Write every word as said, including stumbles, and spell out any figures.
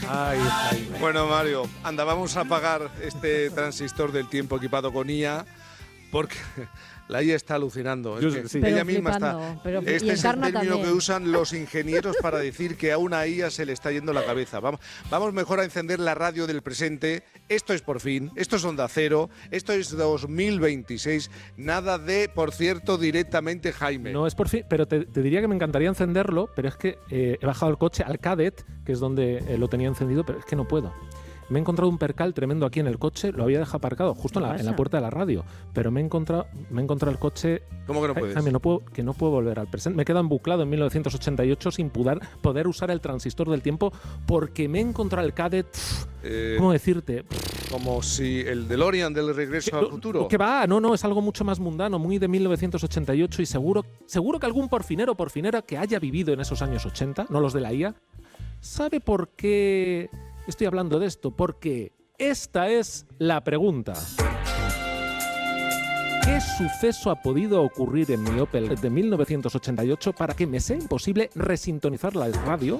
Ay, Jaime. Bueno, Mario, anda, vamos a apagar este transistor del tiempo equipado con I A, porque la I A está alucinando. Yo, es que sí. ella Pero misma flipando, está. pero- y Este es el Encarna término también. que usan los ingenieros para decir que a una I A se le está yendo la cabeza. Vamos, vamos mejor a encender la radio del presente. Esto es Por Fin, esto es Onda Cero, esto es dos mil veintiséis. Nada de, por cierto, directamente Jaime. No es por fin, pero te, te diría que me encantaría encenderlo, pero es que eh, he bajado el coche al Cadet, que es donde eh, lo tenía encendido, pero es que no puedo. Me he encontrado un percal tremendo aquí en el coche, lo había dejado aparcado justo en la, en la puerta de la radio, pero me he encontrado, me he encontrado el coche. ¿Cómo que no puedes? Jaime, no puedo, que no puedo volver al presente. Me he quedado embuclado en mil novecientos ochenta y ocho sin poder, poder usar el transistor del tiempo porque me he encontrado el Cadet. Pff, Eh, ¿Cómo decirte? Como si el DeLorean del Regreso al Futuro. ¿Qué va? No, no, es algo mucho más mundano, muy de mil novecientos ochenta y ocho y seguro, seguro que algún porfinero o porfinera que haya vivido en esos años ochenta, no los de la I A, sabe por qué estoy hablando de esto. Porque esta es la pregunta. ¿Qué suceso ha podido ocurrir en mi Opel de mil novecientos ochenta y ocho para que me sea imposible resintonizar la radio